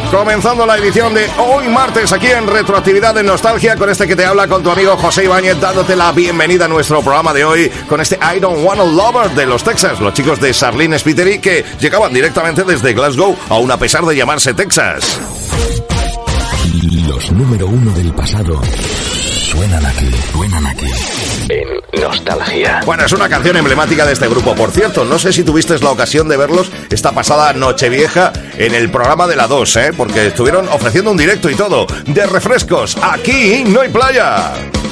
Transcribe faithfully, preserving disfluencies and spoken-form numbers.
Comenzando la edición de hoy martes aquí en Retroactividad de Nostalgia, con este que te habla, con tu amigo José Ibáñez, dándote la bienvenida a nuestro programa de hoy con este I Don't Wanna Lover de los Texas, los chicos de Charlene Spiteri, que llegaban directamente desde Glasgow, aún a pesar de llamarse Texas. Los número uno del pasado suenan aquí, suenan aquí en Nostalgia. Bueno, es una canción emblemática de este grupo. Por cierto, no sé si tuviste la ocasión de verlos esta pasada Nochevieja en el programa de la dos, ¿eh? Porque estuvieron ofreciendo un directo y todo, de refrescos. Aquí no hay playa.